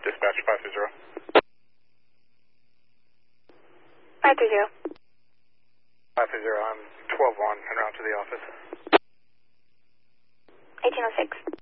Dispatch 530. 530. 530, I'm 12-1, en route to the office. 1806.